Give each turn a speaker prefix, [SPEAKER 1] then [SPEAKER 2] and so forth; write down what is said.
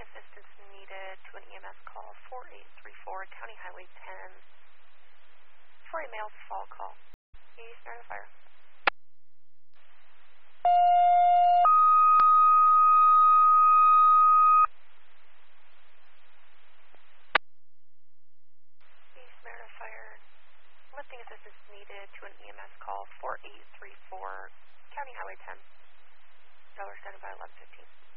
[SPEAKER 1] assistance needed to an EMS call 4834 County Highway 10 for a male fall call. East Mariner Fire. East Mariner Fire. Lifting assistance needed to an EMS call 4834 County Highway 10. Dollar standing by 11:15.